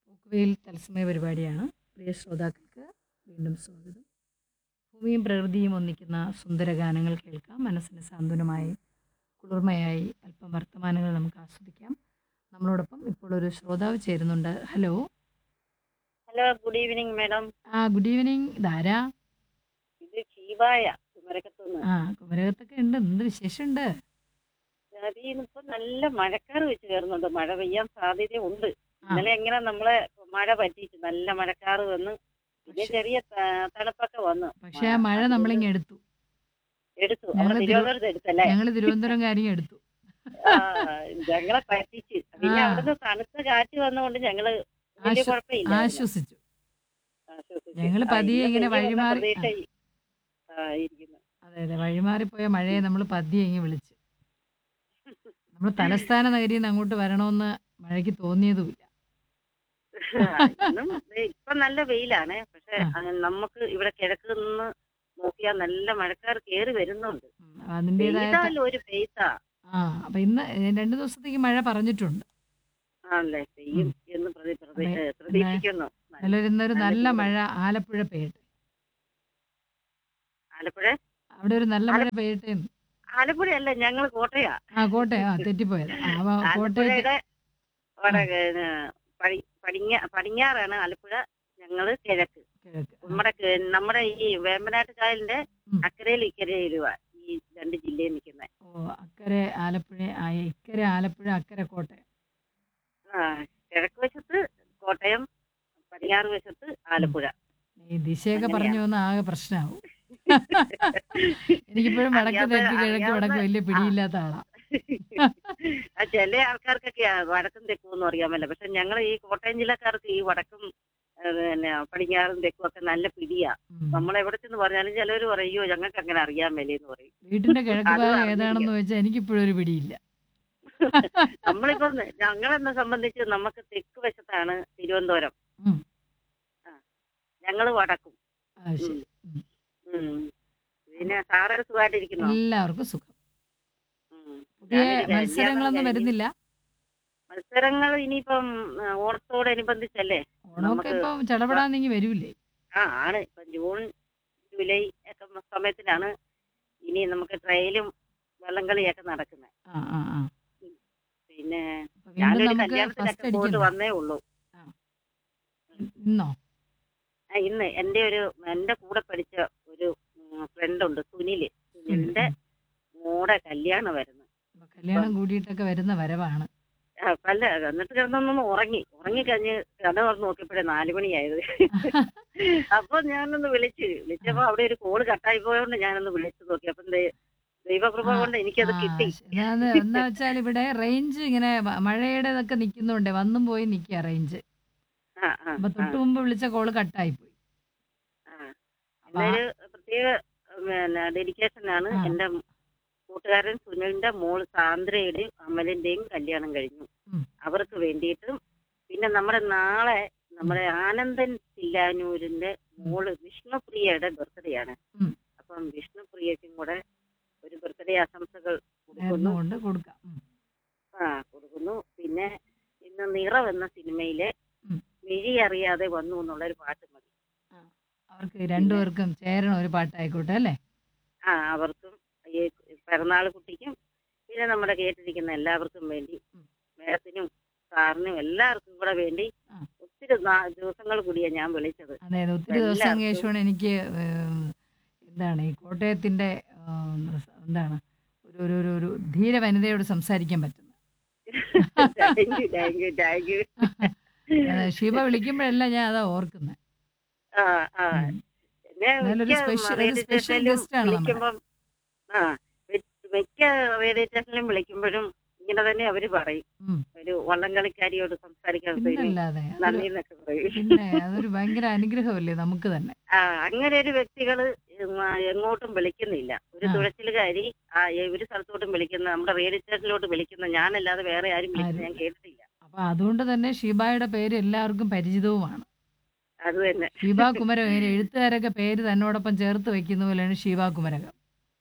പോക്കുവെയിൽ തത്സമയ പരിപാടിയാണ്. പ്രിയ ശ്രോതാക്കൾക്ക് വീണ്ടും സ്വാഗതം. ഭൂമിയും പ്രകൃതിയും ഒന്നിക്കുന്ന സുന്ദര ഗാനങ്ങൾ കേൾക്കാം. മനസ്സിന് സാന്ത്വനമായി കുളിർമയായി അല്പം വർത്തമാനങ്ങൾ നമുക്ക് ആസ്വദിക്കാം. നമ്മളോടൊപ്പം ഇപ്പോൾ ഒരു ശ്രോതാവ് ചേരുന്നുണ്ട്. Hello. Hello, good evening madam. Good evening. ഇതാരാ? ഇത് ഷീബായ കുമരകത്തുനിന്ന്. കുമരകത്തൊക്കെ ഉണ്ട്. എന്ത് വിശേഷമുണ്ട്? ഇപ്പൊ നല്ല മഴക്കാറ് വെച്ച് കയറുന്നുണ്ട്. മഴ പെയ്യാൻ സാധ്യതയുണ്ട്. ആ ഇന്നലെ എങ്ങനെ നമ്മളെ മഴ പറ്റിച്ചു, നല്ല മഴക്കാറ് വന്ന് പിന്നെ പക്ഷെ ചെറിയ തണുപ്പൊക്കെ വന്നു. പക്ഷെ ആ മഴ അതുകൊണ്ട് നമ്മളിങ്ങ് എടുത്തു. എടുത്തു. ഞങ്ങൾ അവിടെ തിരുവനന്തപുരത്ത് എടുത്തല്ലേ? ഞങ്ങൾ തിരുവനന്തപുരംകാരിയും എടുത്തു. ആ, ഞങ്ങളെ പറ്റിച്ച്. ആ പിന്നെ അവിടുന്ന് തണുത്ത കാറ്റ് വന്നുകൊണ്ട് ഞങ്ങള് വലിയ ആശ്വ കുഴപ്പമില്ലായിരുന്നു. ആശ്വസിച്ചു. ആശ്വസിച്ചു. ഞങ്ങൾ പതിയെ ഇന്ന് ഇങ്ങനെ പെയ്യുമെന്ന വഴിമാറി പ്രതീക്ഷ ഇരിക്കുന്നു. അതെ അതെ, വഴിമാറിപ്പോയ മഴയെ നമ്മൾ പതിയെ ഇങ്ങ് വിളിച്ചു. നമ്മൾ തലസ്ഥാന നഗരിയിൽ നിന്ന് അങ്ങോട്ട് വരണമെന്ന് മഴയ്ക്ക് തോന്നിയതുമില്ല. ഇന്നും ഇപ്പൊ നല്ല വെയിലാണ്. പക്ഷെ ആ നമുക്ക് ഇവിടെ കിഴക്ക് നിന്ന് നോക്കിയാൽ നല്ല മഴക്കാർ കേറി വരുന്നുണ്ട്. അതിൻ്റെതായ പെയ്താലും ഒരു പെയ്ത്താ. അപ്പൊ ഇന്ന് 2 ദിവസത്തേക്ക് മഴ പറഞ്ഞിട്ടുണ്ട്. ആണല്ലേ? ഉം. പെയ്യും എന്ന് അപ്പൊ ഇന്ന് പ്രതീക്ഷിക്കുന്നു. ഇന്നൊരു നല്ല നല്ല ചൂട്. മഴ ആലപ്പുഴ പെയ്യട്ടെ. ആലപ്പുഴ. അവിടെ ഒരു നല്ല മഴ ആല- പെയ്യട്ടെ എന്ന്. ആലപ്പുഴയല്ല, ഞങ്ങൾ കോട്ടയാ. കോട്ടയം. തെറ്റിപ്പോയത്. അപ്പൊ കോട്ടയത്ത് ആലപ്പുഴയുടെ ആ പടിഞ്ഞാറാണ് ആലപ്പുഴ. ഞങ്ങള് കിഴക്ക്. കിഴക്ക്. നമ്മുടെ ഈ വേമ്പനാട്ട് കായലിന്റെ ഉം. അക്കരയിൽ ഇക്കരയിലുവാ ഈ രണ്ട് ജില്ലയിൽ നിൽക്കുന്നത്. അക്കരെ ആലപ്പുഴ, ഇക്കരെ ആലപ്പുഴ, അക്കരെ കോട്ടയം. കിഴക്ക് വശത്ത് കോട്ടയം, പടിഞ്ഞാറ് വശത്ത് ഉം. ആലപ്പുഴ. ഈ ദിശയൊക്കെ പറഞ്ഞു അങ്ങനെയാണ്. വന്ന ആകെ പ്രശ്നമാവും. എനിക്കിപ്പോഴും വടക്ക് അറിയാവുന്ന തെക്ക് കിഴക്ക് അറിയാവുന്ന വടക്ക് വലിയ ആ പിടിയില്ലാത്ത ആളാ. ചില ആൾക്കാർക്കൊക്കെ വടക്കും തെക്കും ഒന്നും അറിയാമല്ലോ. പക്ഷെ ഞങ്ങൾ ഈ കോട്ടയം ജില്ലക്കാർക്ക് ഈ വടക്കും പിന്നെ പടിഞ്ഞാറും തെക്കും ഒക്കെ നല്ല പിടിയാ. ഉം. നമ്മൾ എവിടെ ചെന്ന് പറഞ്ഞാലും ചിലവർ പറയും, അയ്യോ ഞങ്ങൾക്ക് അങ്ങനെ അറിയാൻ മേലെന്ന് പറയും. വീട്ടിന്റെ കിഴക്ക് അത് ഭാഗം ഏതാണെന്ന് അറിഞ്ഞിരിക്കണം. വെച്ചാൽ എനിക്കിപ്പോഴും ഒരു പിടിയില്ല. നമ്മളിപ്പം ഞങ്ങളെന്നെ സംബന്ധിച്ച് നമുക്ക് തെക്ക് വശത്താണ് തിരുവനന്തപുരം. ഉം. ആ, ഞങ്ങള് വടക്കും. ഉം. ശരി. ഉം. ഉം. അപ്പൊ പിന്നെ സാറൊക്കെ സുഖമായിട്ടിരിക്കുന്നോ? എല്ലാവർക്കും സുഖം. ഉം. പുതിയ ഞാനൊരു കല്യാണം മത്സരങ്ങളൊന്നും കഴിഞ്ഞ് വരുന്നില്ല. മത്സരങ്ങൾ ഇനിയിപ്പം ഓണത്തോടനുബന്ധിച്ചല്ലേ ഓണമൊക്കെ നമുക്ക്. ഇപ്പം വ- ചടപടാന്നിങ്ങി വരൂലേ. ആണ് ഇപ്പം ജൂൺ ജൂലൈ ഒക്കെ സമയത്തിലാണ് ഇനി നമുക്ക് ട്രയലും വള്ളംകളിയൊക്കെ നടക്കുന്നത്. ആ ആ ആ പിന്നെ അപ്പൊ വീണ്ടും ഞാനൊരു നമുക്ക് കല്യാണത്തിനൊക്കെ ഫസ്റ്റ് പോയിട്ട് അടിക്കണ്ടേ? വന്നേ ഉള്ളൂ. ആ ഇന്നോ? ഇന്ന് എൻ്റെ കൂടെ പഠിച്ച ഒരു ഫ്രണ്ട് ഉണ്ട്, സുനിൽ. സുനിലിന്റെ മോടെ കല്യാണം വരുന്നു. അപ്പൊ അപ്പം കല്യാണം കൂടിയിട്ടൊക്കെ വരുന്ന വരവാണ്. എന്നിട്ട് കിടന്നൊന്നും ഉറങ്ങിക്കഴിഞ്ഞ് കട തുറന്ന് നോക്കിയപ്പോഴേ 4 മണിയായത്. അപ്പൊ ഞാനൊന്ന് ആ വിളിച്ചപ്പോ അവിടെ ഒരു കോള് കട്ടായി പോയോണ്ട് ഞാനൊന്ന് വിളിച്ചു നോക്കി. അപ്പം ദൈവകൃപ ആ കൊണ്ട് ആ എനിക്കത് കിട്ടി. എന്താ വെച്ചാൽ ഇവിടെ റേഞ്ച് ഇങ്ങനെ മഴയുടേതൊക്കെ നിൽക്കുന്നുണ്ട്. വന്നും പോയി നിൽക്കുക റേഞ്ച്. ആ ആ അപ്പൊ ആ തൊട്ട് മുമ്പ് വിളിച്ച കോള് കട്ടായി പോയി. ആ അപ്പൊ എന്നൊരു പ്രത്യേക പിന്നെ ഡെഡിക്കേഷനാണ്. ആ എൻ്റെ കൂട്ടുകാരൻ സുനിലിന്റെ മോള് സാന്ദ്രയുടെയും അമലിന്റെയും കല്യാണം കഴിഞ്ഞു. ഉം, അവർക്ക് വേണ്ടിയിട്ടും പിന്നെ നാളെ ഉം, നമ്മുടെ ആനന്ദൻ ചില്ലാനൂരിന്റെ ഉം, മോള് വിഷ്ണുപ്രിയയുടെ ബർത്ത്ഡേ ആണ്. ഉം. അപ്പം വിഷ്ണുപ്രിയയ്ക്കും കൂടെ ഒരു ബർത്ത്ഡേ ആശംസകൾ കൊടുക്കുന്നു. നേർന്നുകൊണ്ട് കൊടുക്കാം. കൊടുക്കുന്നു. പിന്നെ ഇന്ന് നിറം എന്ന സിനിമയിലെ ഉം. മിഴി അറിയാതെ വന്നു എന്നുള്ളൊരു പാട്ട് മതി. ആ, അവർക്ക് പിന്നെ രണ്ടുപേർക്കും ചേരണ ഒരു പാട്ടായിക്കോട്ടെ അല്ലേ? അവർക്കും ഈ പിറന്നാൾ കുട്ടിക്കും പിന്നെ നമ്മുടെ കേട്ടിരിക്കുന്ന എല്ലാവർക്കും വേണ്ടി, ഉം. മേഡത്തിനും സാറിനും എല്ലാവർക്കും കൂടെ വേണ്ടി ആ, ഒത്തിരി ദിവസങ്ങൾ കൂടിയാണ് ഞാൻ വിളിച്ചത്. അതെ അതെ, അപ്പൊ ഒത്തിരി ദിവസം എല്ലാവർക്കും ശേഷമാണ് എനിക്ക് എന്താണ് ഈ കോട്ടയത്തിന്റെ എന്താണ് ഒരു ഒരു ഒരു ഒരു ധീര വനിതയോട് സംസാരിക്കാൻ പറ്റുന്നത്. Thank you thank you thank you. Sheeba വിളിക്കുമ്പോഴല്ല ഞാൻ അതാ ഓർക്കുന്നത്. ആ ആ എന്നെ എന്നാലും മിക്ക ഒരു റേഡിയോ സ്പെഷ്യൽ സ്റ്റേഷനിലും ഗസ്റ്റ് ആണ് നമ്മുടെ. വിളിക്കുമ്പം ആ മിക്ക റേഡിയോ സ്റ്റേഷനിലും വിളിക്കുമ്പോഴും ഇങ്ങനെ തന്നെ അവര് പറയും, ഉം. ഒരു വള്ളംകളിക്കാരിയോട് സംസാരിക്കാത്തതിന് പിന്നല്ലാതെ നന്ദി എന്നൊക്കെ പറയും. പിന്നെ അതൊരു ഭയങ്കര അനുഗ്രഹമല്ലേ നമുക്ക് തന്നെ. അങ്ങനെ ഒരു വ്യക്തികള് എങ്ങോട്ടും വിളിക്കുന്നില്ല. ഒരു ആ തുഴച്ചിലുകാരി ഒരു സ്ഥലത്തോട്ടും വിളിക്കുന്ന, നമ്മുടെ റേഡിയോ സ്റ്റേഷനിലോട്ട് വിളിക്കുന്ന ഞാനല്ലാതെ വേറെ ആരും വിളിക്കുന്നത് ഞാൻ ആരുമില്ല. കേട്ടിട്ടില്ല. അപ്പൊ അതുകൊണ്ട് തന്നെ ഷീബായുടെ പേര് എല്ലാവർക്കും പരിചിതവുമാണ്. അത് തന്നെ. ഷീബ കുമരകം. ഇങ്ങനെ എഴുത്തുകാരൊക്കെ പേര് തന്നോടൊപ്പം ചേർത്ത് വെക്കുന്ന പോലെയാണ് Sheeba Kumarakom.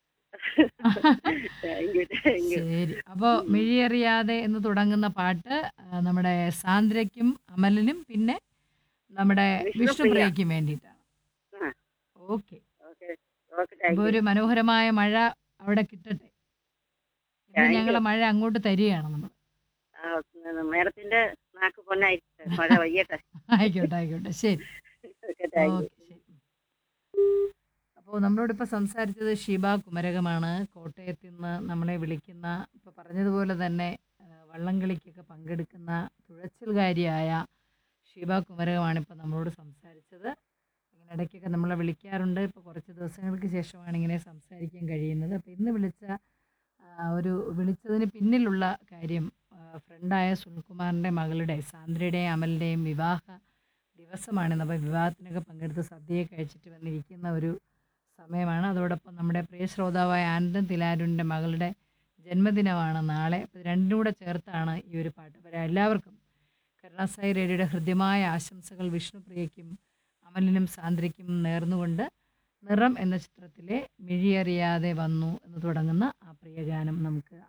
Thank you thank you. ശരി. അപ്പോൾ മിഴിയറിയാതെ എന്ന് തുടങ്ങുന്ന പാട്ട് നമ്മുടെ സാന്ദ്രയ്ക്കും അമലിനും പിന്നെ നമ്മുടെ വിഷ്ണുപ്രിയ. വിഷ്ണുപ്രിയയ്ക്കും വേണ്ടിയിട്ടാണ്. ആ ഓക്കെ. ഓക്കെ ഓക്കെ അപ്പോൾ താങ്ക് യു ഒരു മനോഹരമായ മഴ അവിടെ കിട്ടട്ടെ. ഇന്ന് താങ്ക് യു. ഞങ്ങളെ മഴ അങ്ങോട്ട് തരികയാണ് നമ്മൾ. മേഡത്തിന്റെ നാക്ക് പൊന്നായിരിക്കട്ടെ. മഴ പെയ്യട്ടെ. ആയിക്കോട്ടെ ആയിക്കോട്ടെ ശരി. Okay thank you. ഓക്കെ ശരി. അപ്പോൾ നമ്മളോടിപ്പോൾ സംസാരിച്ചത് ഷീബ കുമരകമാണ്. കോട്ടയത്ത് നിന്ന് നമ്മളെ വിളിക്കുന്ന, ഇപ്പോൾ പറഞ്ഞതുപോലെ തന്നെ വള്ളംകളിക്കൊക്കെ പങ്കെടുക്കുന്ന തുഴച്ചിൽകാരിയായ ഷീബ കുമരകമാണ് ഇപ്പോൾ നമ്മളോട് സംസാരിച്ചത്. ഇങ്ങനെ ഇടയ്ക്കൊക്കെ നമ്മളെ വിളിക്കാറുണ്ട്. ഇപ്പോൾ കുറച്ച് ദിവസങ്ങൾക്ക് ശേഷമാണ് ഇങ്ങനെ സംസാരിക്കാൻ കഴിയുന്നത്. അപ്പോൾ ഇന്ന് വിളിച്ചതിന് പിന്നിലുള്ള കാര്യം, ഫ്രണ്ടായ സുനിൽകുമാറിൻ്റെ മകളുടെ സാന്ദ്രയുടെയും അമലിൻ്റെയും വിവാഹ ദിവസമാണിന്ന്. അപ്പോൾ വിവാഹത്തിനൊക്കെ പങ്കെടുത്ത് സദ്യയൊക്കെ കഴിച്ചിട്ട് വന്നിരിക്കുന്ന ഒരു സമയമാണ്. അതോടൊപ്പം നമ്മുടെ പ്രിയ ശ്രോതാവായ ആനന്ദൻ തിലാരുൻ്റെ മകളുടെ ജന്മദിനമാണ് നാളെ. അപ്പോൾ രണ്ടും കൂടെ ചേർത്താണ് ഈ ഒരു പാട്ട്. അപ്പോൾ എല്ലാവർക്കും കരുണാസായി റേഡിയോയുടെ ഹൃദ്യമായ ആശംസകൾ വിഷ്ണുപ്രിയയ്ക്കും അമലിനും സാന്ദ്രയ്ക്കും നേർന്നുകൊണ്ട് നിറം എന്ന ചിത്രത്തിലെ മിഴിയറിയാതെ വന്നു എന്ന് തുടങ്ങുന്ന ആ പ്രിയ ഗാനം നമുക്ക്